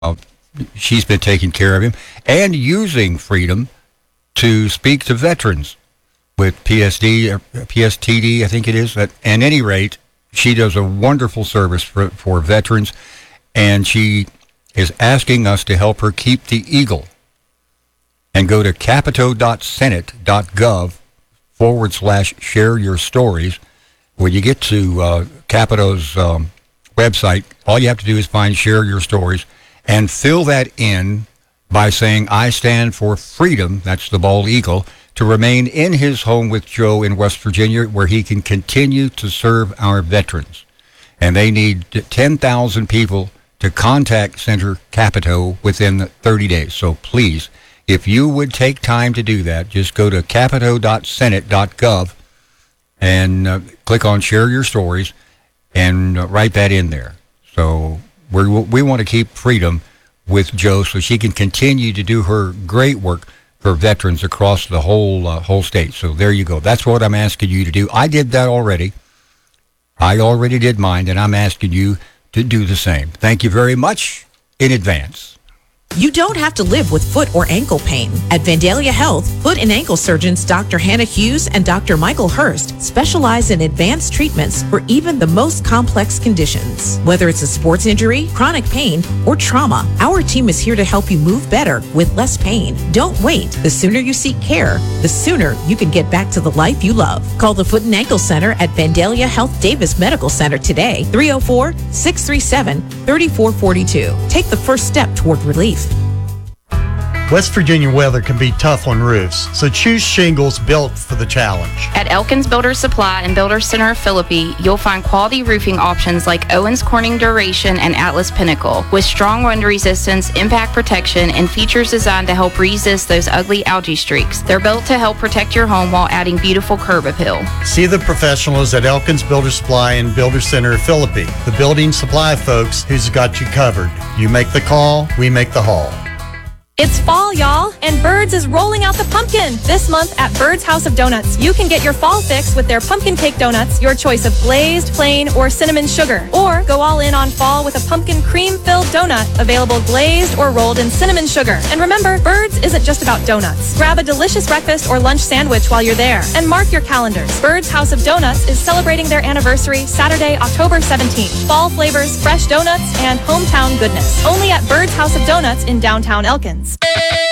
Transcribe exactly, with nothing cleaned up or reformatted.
Uh, she's been taking care of him and using Freedom to speak to veterans with P S D, or P S T D, I think it is. At, at any rate, she does a wonderful service for, for veterans, and she is asking us to help her keep the eagle. And go to capito.senate.gov forward slash share your stories. When you get to uh, Capito's um, website, all you have to do is find share your stories and fill that in by saying, I stand for freedom, that's the bald eagle, to remain in his home with Joe in West Virginia, where he can continue to serve our veterans. And they need ten thousand people to contact Senator Capito within thirty days. So please, if you would take time to do that, just go to capito.senate.gov and uh, click on Share Your Stories and uh, write that in there. So we're, we want to keep freedom with Jo so she can continue to do her great work for veterans across the whole uh, whole state. So there you go. That's what I'm asking you to do. I did that already. I already did mine, and I'm asking you to do the same. Thank you very much in advance. You don't have to live with foot or ankle pain. At Vandalia Health, foot and ankle surgeons Doctor Hannah Hughes and Doctor Michael Hurst specialize in advanced treatments for even the most complex conditions. Whether it's a sports injury, chronic pain, or trauma, our team is here to help you move better with less pain. Don't wait. The sooner you seek care, the sooner you can get back to the life you love. Call the Foot and Ankle Center at Vandalia Health Davis Medical Center today, three oh four, six three seven, three four four two. Take the first step toward relief. West Virginia weather can be tough on roofs, so choose shingles built for the challenge. At Elkins Builder Supply and Builder Center of Philippi, you'll find quality roofing options like Owens Corning Duration and Atlas Pinnacle, with strong wind resistance, impact protection, and features designed to help resist those ugly algae streaks. They're built to help protect your home while adding beautiful curb appeal. See the professionals at Elkins Builder Supply and Builder Center of Philippi, the building supply folks who's got you covered. You make the call, we make the haul. It's fall, y'all, and Birds is rolling out the pumpkin. This month at Birds House of Donuts, you can get your fall fix with their pumpkin cake donuts, your choice of glazed, plain, or cinnamon sugar. Or go all in on fall with a pumpkin cream-filled donut, available glazed or rolled in cinnamon sugar. And remember, Birds isn't just about donuts. Grab a delicious breakfast or lunch sandwich while you're there, and mark your calendars. Birds House of Donuts is celebrating their anniversary Saturday, October seventeenth. Fall flavors, fresh donuts, and hometown goodness. Only at Birds House of Donuts in downtown Elkins.